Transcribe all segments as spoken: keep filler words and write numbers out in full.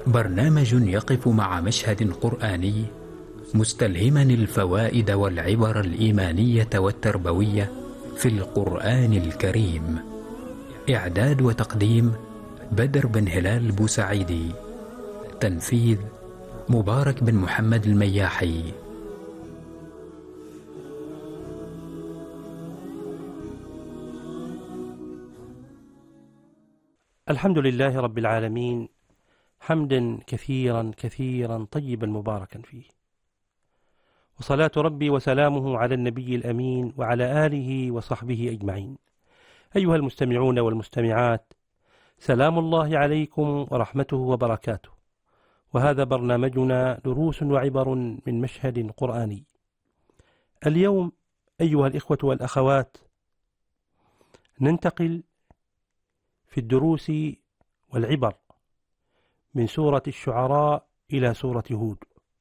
برنامج يقف مع مشهد قرآني مستلهما الفوائد والعبر الإيمانية والتربوية في القرآن الكريم. إعداد وتقديم بدر بن هلال بوسعيدي. تنفيذ مبارك بن محمد المياحي. الحمد لله رب العالمين، حمدا كثيرا كثيرا طيبا مباركا فيه، وصلاة ربي وسلامه على النبي الأمين وعلى آله وصحبه أجمعين. أيها المستمعون والمستمعات، سلام الله عليكم ورحمته وبركاته، وهذا برنامجنا دروس وعبر من مشهد قرآني. اليوم أيها الإخوة والأخوات ننتقل في الدروس والعبر من سورة الشعراء إلى سورة هود.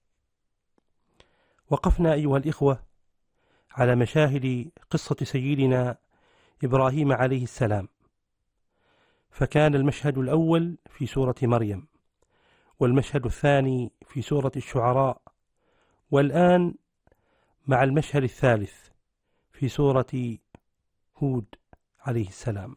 وقفنا أيها الإخوة على مشاهد قصة سيدنا إبراهيم عليه السلام، فكان المشهد الأول في سورة مريم، والمشهد الثاني في سورة الشعراء، والآن مع المشهد الثالث في سورة هود عليه السلام.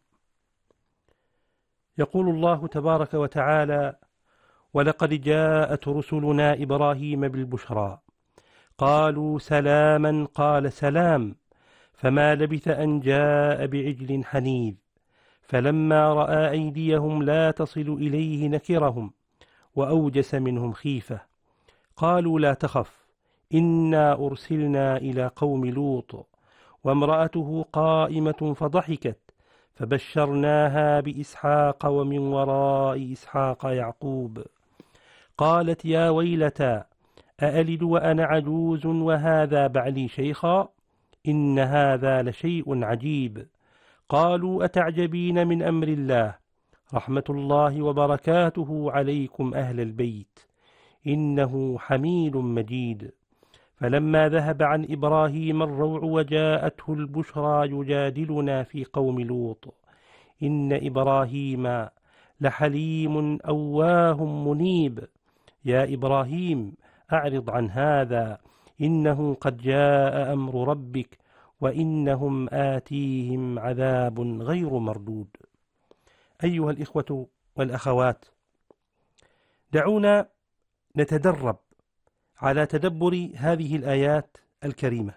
يقول الله تبارك وتعالى: ولقد جاءت رسلنا إبراهيم بالبشرى قالوا سلاما قال سلام فما لبث أن جاء بعجل حنيذ فلما رأى أيديهم لا تصل إليه نكرهم وأوجس منهم خيفة قالوا لا تخف إنا أرسلنا إلى قوم لوط وامرأته قائمة فضحكت فبشرناها بإسحاق ومن وراء إسحاق يعقوب قالت يا ويلتى أألد وأنا عجوز وهذا بعلي شيخا إن هذا لشيء عجيب قالوا أتعجبين من أمر الله رحمة الله وبركاته عليكم أهل البيت إنه حميد مجيد فلما ذهب عن إبراهيم الروع وجاءته البشرى يجادلنا في قوم لوط إن إبراهيم لحليم أواه منيب يا إبراهيم أعرض عن هذا إنه قد جاء أمر ربك وإنهم آتيهم عذاب غير مردود. أيها الإخوة والأخوات، دعونا نتدرب على تدبر هذه الآيات الكريمة.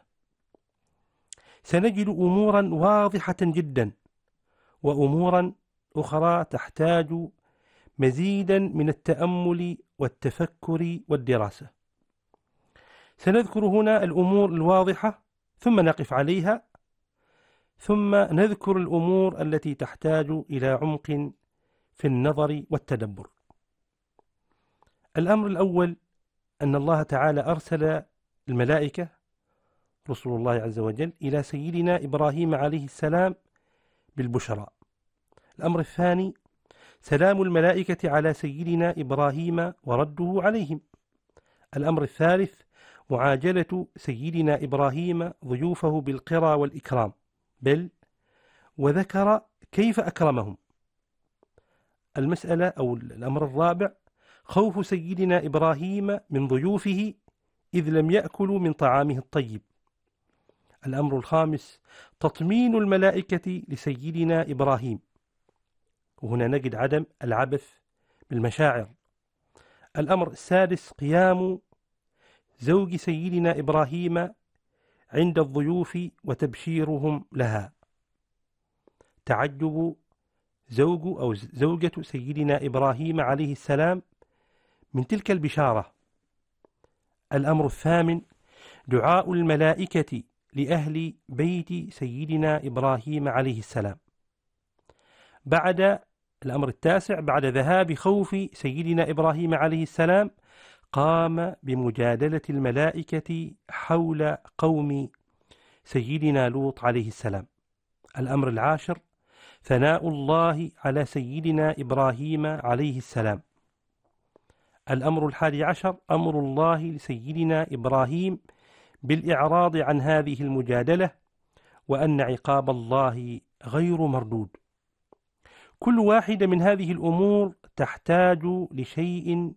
سنجد أمورا واضحة جدا وأمورا أخرى تحتاج مزيدا من التأمل والتفكر والدراسة. سنذكر هنا الأمور الواضحة ثم نقف عليها، ثم نذكر الأمور التي تحتاج إلى عمق في النظر والتدبر. الأمر الأول أن الله تعالى أرسل الملائكة رسول الله عز وجل إلى سيدنا إبراهيم عليه السلام بالبشرى. الأمر الثاني سلام الملائكة على سيدنا إبراهيم ورده عليهم. الأمر الثالث معاجلة سيدنا إبراهيم ضيوفه بالقرى والإكرام، بل وذكر كيف أكرمهم. المسألة أو الأمر الرابع خوف سيدنا إبراهيم من ضيوفه إذ لم يأكلوا من طعامه الطيب. الأمر الخامس تطمين الملائكة لسيدنا إبراهيم، وهنا نجد عدم العبث بالمشاعر. الأمر السادس قيام زوج سيدنا إبراهيم عند الضيوف وتبشيرهم لها، تعجب زوج أو زوجة سيدنا إبراهيم عليه السلام من تلك البشارة. الأمر الثامن دعاء الملائكة لأهل بيت سيدنا إبراهيم عليه السلام. بعد الأمر التاسع بعد ذهاب خوف سيدنا إبراهيم عليه السلام قام بمجادلة الملائكة حول قوم سيدنا لوط عليه السلام. الأمر العاشر ثناء الله على سيدنا إبراهيم عليه السلام. الأمر الحادي عشر أمر الله لسيدنا إبراهيم بالإعراض عن هذه المجادلة وأن عقاب الله غير مردود. كل واحدة من هذه الأمور تحتاج لشيء